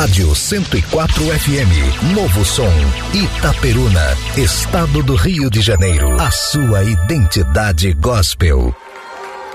Rádio 104 FM, Novo Som, Itaperuna, Estado do Rio de Janeiro. A sua identidade gospel.